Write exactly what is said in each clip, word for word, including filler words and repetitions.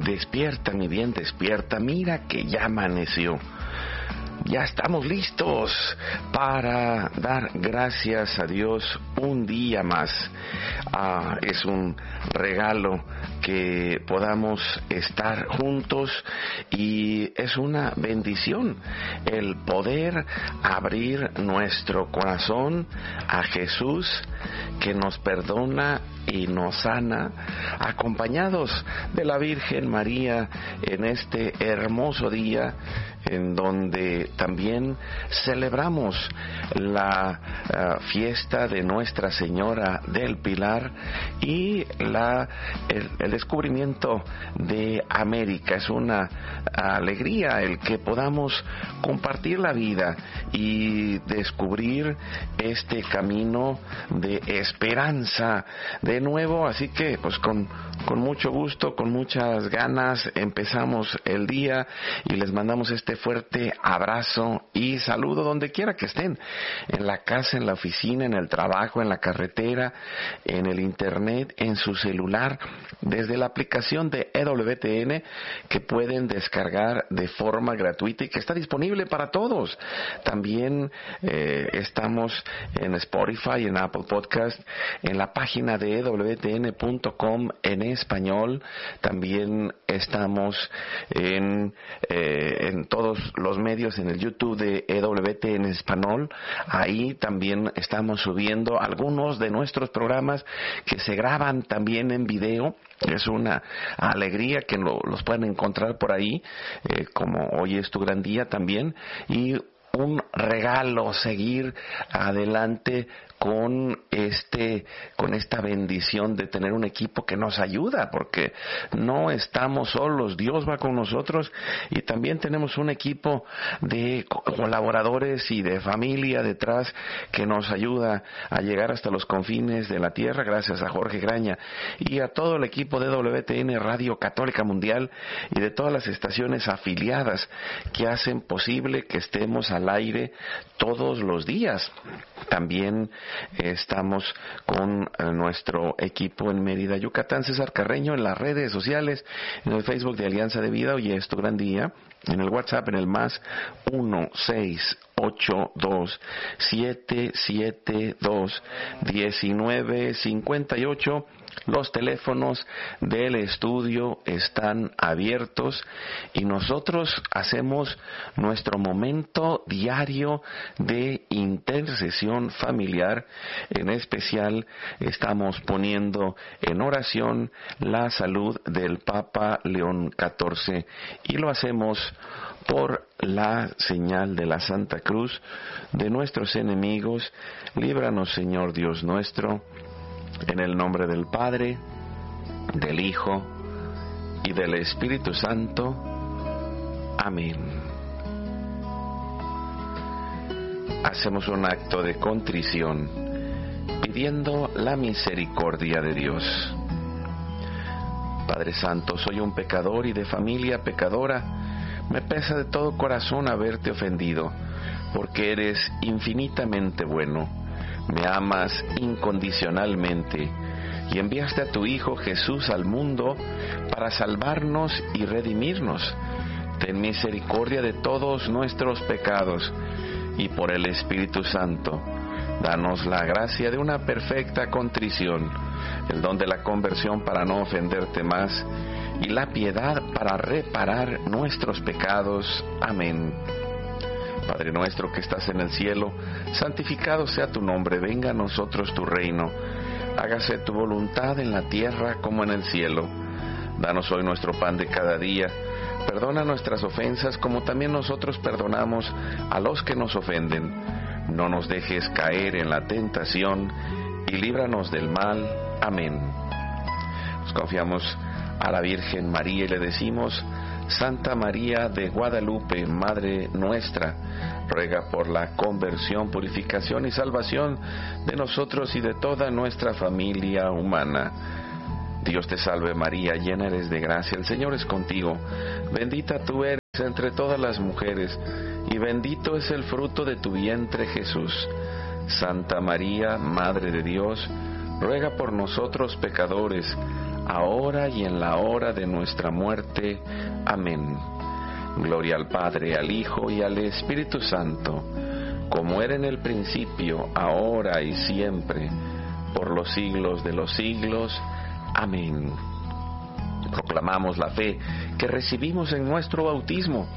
Despierta, mi bien, despierta. Mira que ya amaneció. Ya estamos listos para dar gracias a Dios un día más. Ah, es un regalo que podamos estar juntos y es una bendición el poder abrir nuestro corazón a Jesús, que nos perdona y nos sana, acompañados de la Virgen María en este hermoso día en donde también celebramos la uh, fiesta de Nuestra Señora del Pilar y la, el, el descubrimiento de América. Es una alegría el que podamos compartir la vida y descubrir este camino de esperanza de nuevo, así que pues con, con mucho gusto, con muchas ganas empezamos el día y les mandamos este fuerte abrazo y saludo donde quiera que estén, en la casa, en la oficina, en el trabajo, en la carretera, en el internet, en su celular, desde la aplicación de E W T N que pueden descargar de forma gratuita y que está disponible para todos. También eh, estamos en Spotify, en Apple Podcast, en la página de E W T N punto com en español. También estamos en, eh, en todos los medios, en el YouTube de E W T en español. Ahí también estamos subiendo algunos de nuestros programas que se graban también en video. Es una alegría que lo, los puedan encontrar por ahí, eh, como Hoy es tu gran día también, y un regalo seguir adelante con este con esta bendición de tener un equipo que nos ayuda, porque no estamos solos, Dios va con nosotros y también tenemos un equipo de colaboradores y de familia detrás que nos ayuda a llegar hasta los confines de la tierra, gracias a Jorge Graña y a todo el equipo de W T N Radio Católica Mundial y de todas las estaciones afiliadas que hacen posible que estemos al aire todos los días. También estamos con nuestro equipo en Mérida, Yucatán, César Carreño, en las redes sociales, en el Facebook de Alianza de Vida, Hoy es tu gran día, en el WhatsApp, en el más uno seis ocho dos siete siete dos uno nueve cinco ocho. Los teléfonos del estudio están abiertos y nosotros hacemos nuestro momento diario de intercesión familiar. En especial estamos poniendo en oración la salud del Papa León catorce y lo hacemos por la señal de la Santa Cruz de nuestros enemigos. Líbranos, Señor Dios nuestro, en el nombre del Padre, del Hijo y del Espíritu Santo. Amén. Hacemos un acto de contrición, pidiendo la misericordia de Dios. Padre Santo, soy un pecador y de familia pecadora. Me pesa de todo corazón haberte ofendido, porque eres infinitamente bueno. Me amas incondicionalmente y enviaste a tu Hijo Jesús al mundo para salvarnos y redimirnos. Ten misericordia de todos nuestros pecados y por el Espíritu Santo, danos la gracia de una perfecta contrición, el don de la conversión para no ofenderte más y la piedad para reparar nuestros pecados. Amén. Padre nuestro que estás en el cielo, santificado sea tu nombre, venga a nosotros tu reino, hágase tu voluntad en la tierra como en el cielo. Danos hoy nuestro pan de cada día, perdona nuestras ofensas como también nosotros perdonamos a los que nos ofenden. No nos dejes caer en la tentación y líbranos del mal. Amén. Nos confiamos a la Virgen María y le decimos: Santa María de Guadalupe, Madre nuestra, ruega por la conversión, purificación y salvación de nosotros y de toda nuestra familia humana. Dios te salve María, llena eres de gracia, el Señor es contigo. Bendita tú eres entre todas las mujeres, y bendito es el fruto de tu vientre Jesús. Santa María, Madre de Dios, ruega por nosotros pecadores, ahora y en la hora de nuestra muerte. Amén. Gloria al Padre, al Hijo y al Espíritu Santo, como era en el principio, ahora y siempre, por los siglos de los siglos. Amén. Proclamamos la fe que recibimos en nuestro bautismo.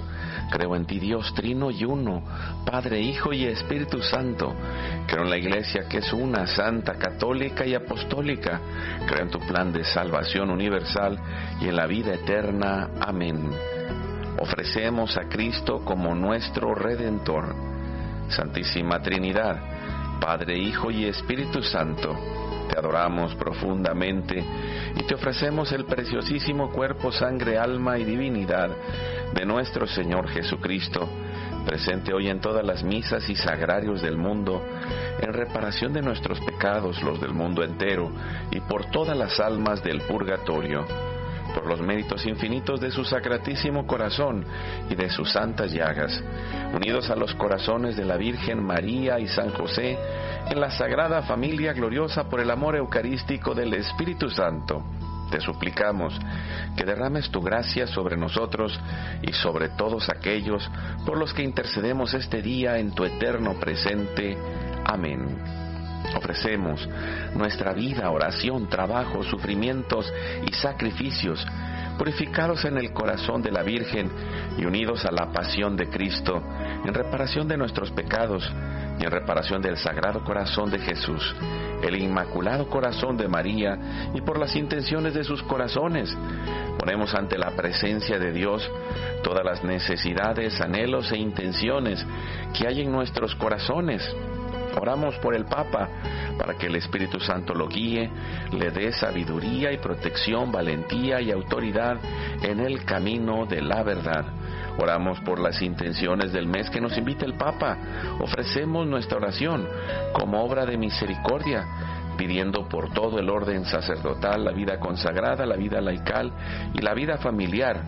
Creo en ti, Dios trino y uno, Padre, Hijo y Espíritu Santo. Creo en la Iglesia que es una, santa, católica y apostólica. Creo en tu plan de salvación universal y en la vida eterna. Amén. Ofrecemos a Cristo como nuestro Redentor. Santísima Trinidad, Padre, Hijo y Espíritu Santo, te adoramos profundamente y te ofrecemos el preciosísimo cuerpo, sangre, alma y divinidad de nuestro Señor Jesucristo, presente hoy en todas las misas y sagrarios del mundo, en reparación de nuestros pecados, los del mundo entero, y por todas las almas del purgatorio, por los méritos infinitos de su sacratísimo corazón y de sus santas llagas, unidos a los corazones de la Virgen María y San José, en la sagrada familia gloriosa por el amor eucarístico del Espíritu Santo. Te suplicamos que derrames tu gracia sobre nosotros y sobre todos aquellos por los que intercedemos este día en tu eterno presente. Amén. Ofrecemos nuestra vida, oración, trabajo, sufrimientos y sacrificios, purificados en el corazón de la Virgen y unidos a la pasión de Cristo, en reparación de nuestros pecados y en reparación del Sagrado Corazón de Jesús, el Inmaculado Corazón de María, y por las intenciones de sus corazones. Ponemos ante la presencia de Dios todas las necesidades, anhelos e intenciones que hay en nuestros corazones. Oramos por el Papa, para que el Espíritu Santo lo guíe, le dé sabiduría y protección, valentía y autoridad en el camino de la verdad. Oramos por las intenciones del mes que nos invita el Papa. Ofrecemos nuestra oración como obra de misericordia, pidiendo por todo el orden sacerdotal, la vida consagrada, la vida laical y la vida familiar,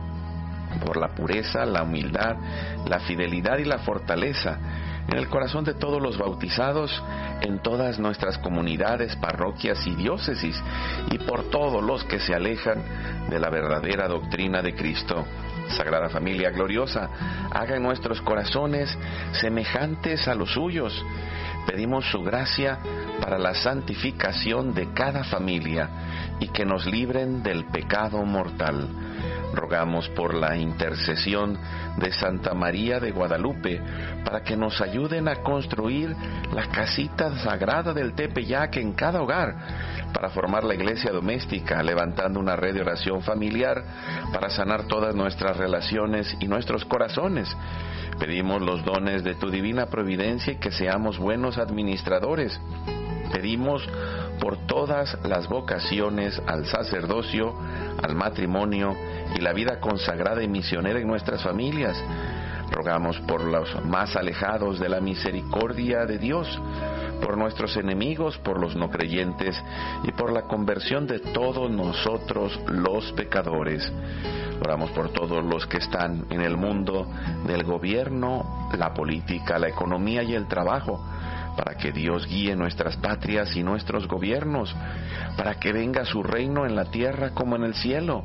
por la pureza, la humildad, la fidelidad y la fortaleza en el corazón de todos los bautizados en todas nuestras comunidades, parroquias y diócesis, y por todos los que se alejan de la verdadera doctrina de Cristo. Sagrada Familia gloriosa, haga en nuestros corazones semejantes a los suyos. Pedimos su gracia para la santificación de cada familia y que nos libren del pecado mortal. Rogamos por la intercesión de Santa María de Guadalupe para que nos ayuden a construir la casita sagrada del Tepeyac en cada hogar, para formar la iglesia doméstica, levantando una red de oración familiar para sanar todas nuestras relaciones y nuestros corazones. Pedimos los dones de tu divina providencia y que seamos buenos administradores. Pedimos por todas las vocaciones al sacerdocio, al matrimonio y la vida consagrada y misionera en nuestras familias. Rogamos por los más alejados de la misericordia de Dios, por nuestros enemigos, por los no creyentes y por la conversión de todos nosotros los pecadores. Oramos por todos los que están en el mundo del gobierno, la política, la economía y el trabajo, para que Dios guíe nuestras patrias y nuestros gobiernos, para que venga su reino en la tierra como en el cielo.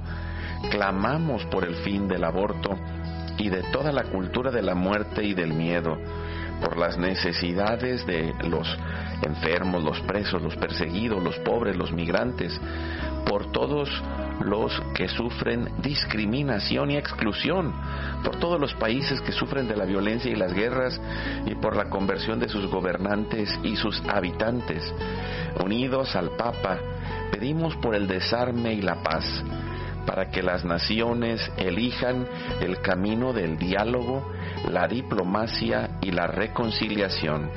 Clamamos por el fin del aborto y de toda la cultura de la muerte y del miedo, por las necesidades de los enfermos, los presos, los perseguidos, los pobres, los migrantes, por todos los que sufren discriminación y exclusión, por todos los países que sufren de la violencia y las guerras, y por la conversión de sus gobernantes y sus habitantes. Unidos al Papa, pedimos por el desarme y la paz, para que las naciones elijan el camino del diálogo, la diplomacia y la reconciliación,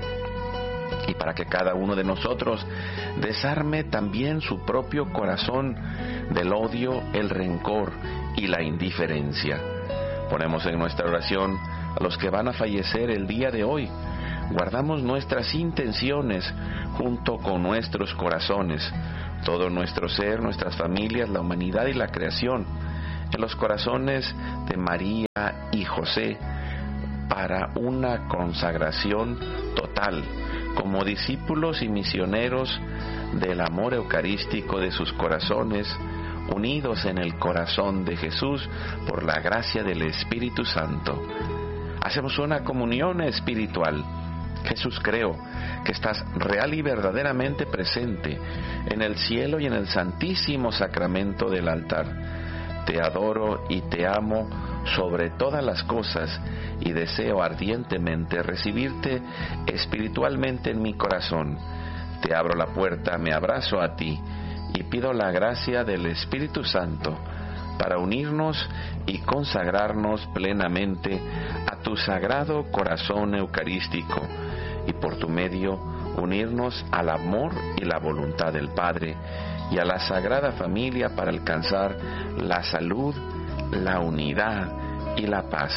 y para que cada uno de nosotros desarme también su propio corazón del odio, el rencor y la indiferencia. Ponemos en nuestra oración a los que van a fallecer el día de hoy. Guardamos nuestras intenciones junto con nuestros corazones, todo nuestro ser, nuestras familias, la humanidad y la creación, en los corazones de María y José, para una consagración total, como discípulos y misioneros del amor eucarístico de sus corazones, unidos en el corazón de Jesús por la gracia del Espíritu Santo. Hacemos una comunión espiritual. Jesús, creo que estás real y verdaderamente presente en el cielo y en el santísimo sacramento del altar. Te adoro y te amo sobre todas las cosas y deseo ardientemente recibirte espiritualmente en mi corazón. Te abro la puerta, me abrazo a ti y pido la gracia del Espíritu Santo para unirnos y consagrarnos plenamente a tu sagrado corazón eucarístico y por tu medio unirnos al amor y la voluntad del Padre y a la Sagrada Familia para alcanzar la salud, la unidad y la paz.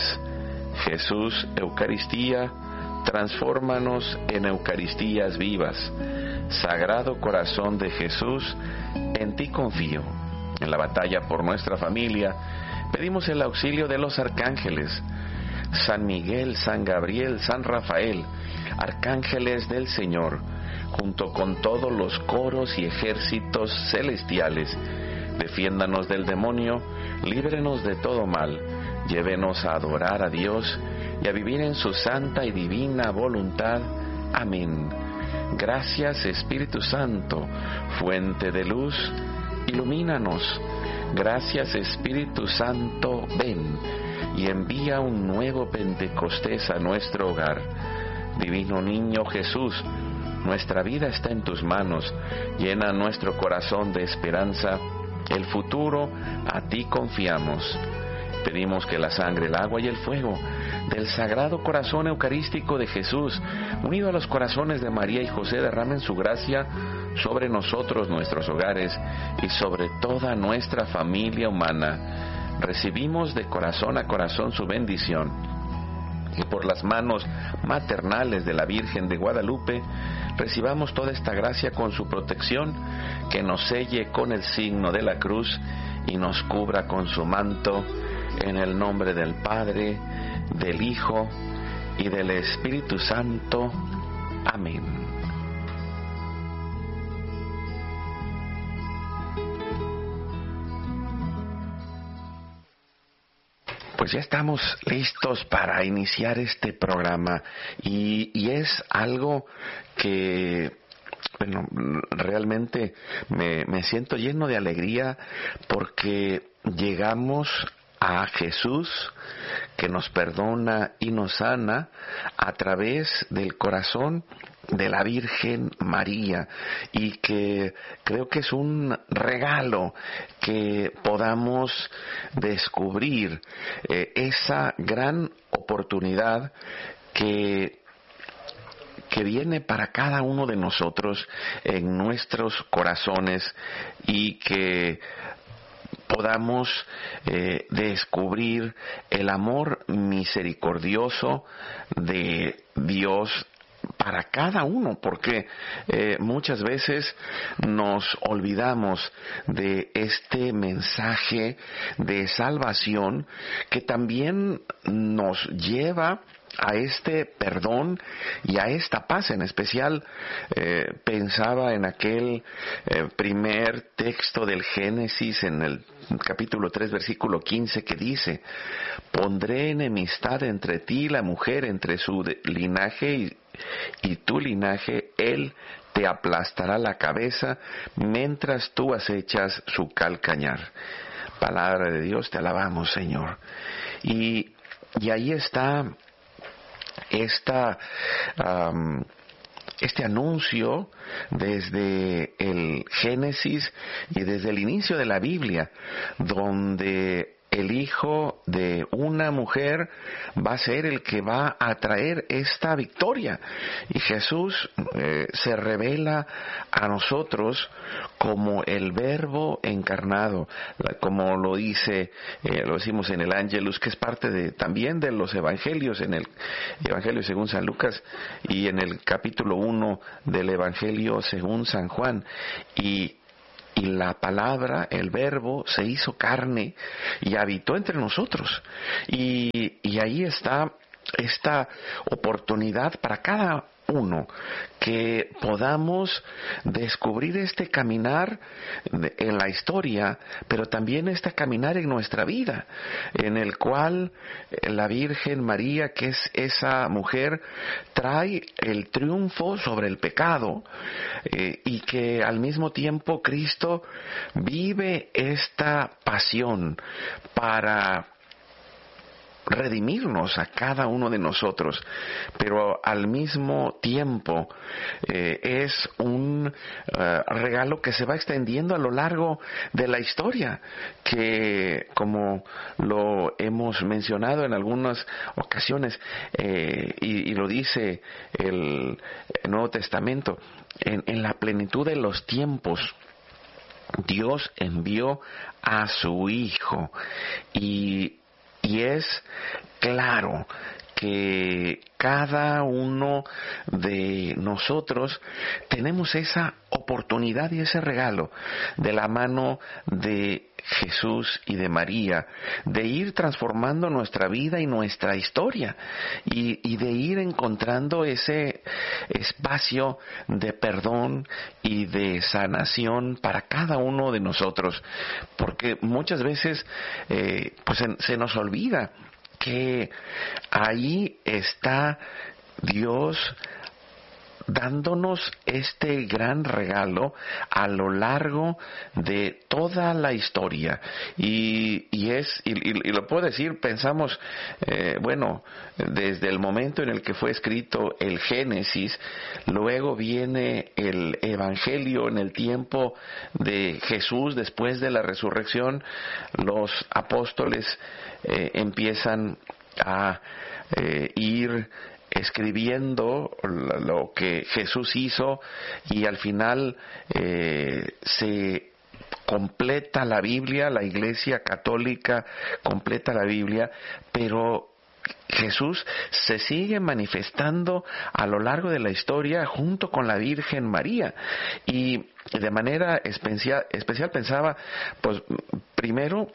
Jesús, Eucaristía, transfórmanos en Eucaristías vivas. Sagrado Corazón de Jesús, en ti confío. En la batalla por nuestra familia, pedimos el auxilio de los arcángeles, San Miguel, San Gabriel, San Rafael, arcángeles del Señor, junto con todos los coros y ejércitos celestiales. Defiéndanos del demonio, líbrenos de todo mal, llévenos a adorar a Dios y a vivir en su santa y divina voluntad. Amén. Gracias, Espíritu Santo, fuente de luz, ilumínanos. Gracias, Espíritu Santo, ven y envía un nuevo Pentecostés a nuestro hogar. Divino Niño Jesús, nuestra vida está en tus manos. Llena nuestro corazón de esperanza. El futuro a ti confiamos. Pedimos que la sangre, el agua y el fuego del Sagrado Corazón Eucarístico de Jesús, unido a los corazones de María y José, derramen su gracia sobre nosotros, nuestros hogares y sobre toda nuestra familia humana. Recibimos de corazón a corazón su bendición. Y por las manos maternales de la Virgen de Guadalupe, recibamos toda esta gracia con su protección, que nos selle con el signo de la cruz y nos cubra con su manto, en el nombre del Padre, del Hijo y del Espíritu Santo. Amén. Pues ya estamos listos para iniciar este programa y, y es algo que, bueno, realmente me, me siento lleno de alegría porque llegamos a Jesús, que nos perdona y nos sana a través del corazón de la Virgen María, y que creo que es un regalo que podamos descubrir eh, esa gran oportunidad que que viene para cada uno de nosotros en nuestros corazones, y que podamos eh, descubrir el amor misericordioso de Dios para cada uno, porque eh, muchas veces nos olvidamos de este mensaje de salvación que también nos lleva a este perdón y a esta paz. En especial eh, pensaba en aquel eh, primer texto del Génesis, en el capítulo tres, versículo quince, que dice: pondré enemistad entre ti y la mujer, entre su de, linaje y, y tu linaje, él te aplastará la cabeza, mientras tú acechas su calcañar. Palabra de Dios, te alabamos, Señor. Y, y ahí está esta um, este anuncio desde el Génesis y desde el inicio de la Biblia, donde el hijo de una mujer va a ser el que va a traer esta victoria. Y Jesús eh, se revela a nosotros como el Verbo encarnado, como lo dice, eh, lo decimos en el Ángelus, que es parte de, también de los Evangelios, en el Evangelio según San Lucas y en el capítulo uno del Evangelio según San Juan. Y Y la palabra, el Verbo, se hizo carne y habitó entre nosotros. Y, y ahí está esta oportunidad para cada uno, que podamos descubrir este caminar en la historia, pero también este caminar en nuestra vida, en el cual la Virgen María, que es esa mujer, trae el triunfo sobre el pecado, eh, y que al mismo tiempo Cristo vive esta pasión para redimirnos a cada uno de nosotros, pero al mismo tiempo eh, es un uh, regalo que se va extendiendo a lo largo de la historia, que como lo hemos mencionado en algunas ocasiones, eh, y, y lo dice el, el Nuevo Testamento, en, en la plenitud de los tiempos Dios envió a su Hijo, y Y es claro que cada uno de nosotros tenemos esa oportunidad y ese regalo de la mano de Jesús y de María, de ir transformando nuestra vida y nuestra historia, y, y de ir encontrando ese espacio de perdón y de sanación para cada uno de nosotros, porque muchas veces eh, pues se, se nos olvida que ahí está Dios dándonos este gran regalo a lo largo de toda la historia, y, y es y, y, y lo puedo decir, pensamos eh, bueno, desde el momento en el que fue escrito el Génesis, luego viene el Evangelio en el tiempo de Jesús, después de la resurrección, los apóstoles eh, empiezan a eh, ir escribiendo lo que Jesús hizo, y al final eh, se completa la Biblia, la Iglesia Católica completa la Biblia, pero Jesús se sigue manifestando a lo largo de la historia junto con la Virgen María, y de manera especial, especial pensaba, pues primero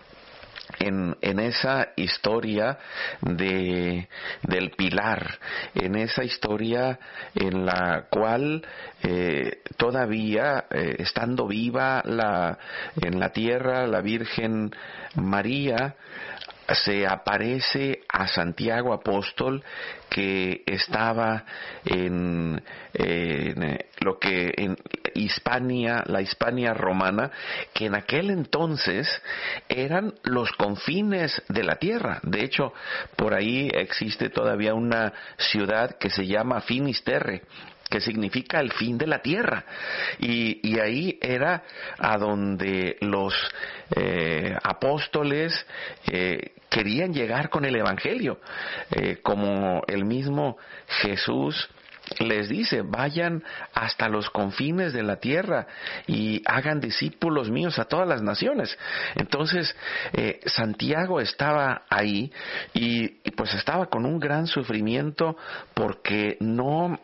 En, en esa historia de, del pilar, en esa historia en la cual eh, todavía eh, estando viva la, en la tierra la Virgen María, se aparece a Santiago apóstol, que estaba en, en lo que en Hispania, la Hispania romana, que en aquel entonces eran los confines de la tierra. De hecho, por ahí existe todavía una ciudad que se llama Finisterre, que significa el fin de la tierra, y, y ahí era a donde los eh, apóstoles eh, querían llegar con el Evangelio, eh, como el mismo Jesús les dice: vayan hasta los confines de la tierra y hagan discípulos míos a todas las naciones. Entonces eh, Santiago estaba ahí, y, y pues estaba con un gran sufrimiento porque no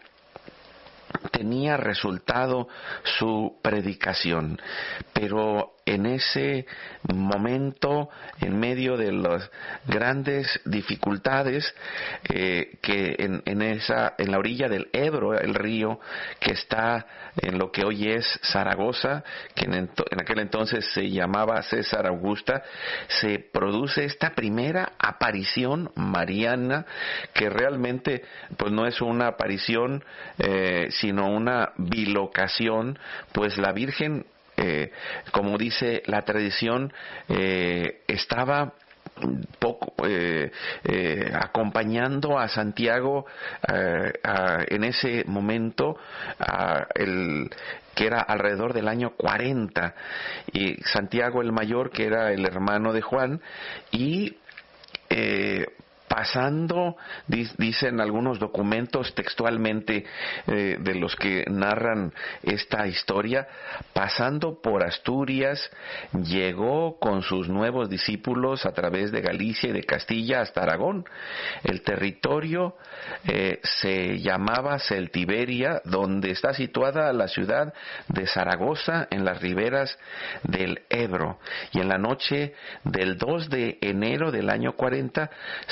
tenía resultado su predicación, pero en ese momento, en medio de las grandes dificultades, eh, que en, en esa, en la orilla del Ebro, el río que está en lo que hoy es Zaragoza, que en, en aquel entonces se llamaba César Augusta, se produce esta primera aparición mariana, que realmente pues no es una aparición, eh, sino una bilocación, pues la Virgen, Eh, como dice la tradición, eh, estaba poco eh, eh, acompañando a Santiago eh, a, en ese momento, a el, que era alrededor del año cuarenta, y Santiago el mayor, que era el hermano de Juan, y eh, pasando, dicen algunos documentos textualmente eh, de los que narran esta historia, pasando por Asturias, llegó con sus nuevos discípulos a través de Galicia y de Castilla hasta Aragón. El territorio eh, se llamaba Celtiberia, donde está situada la ciudad de Zaragoza, en las riberas del Ebro. Y en la noche del dos de enero del año cuarenta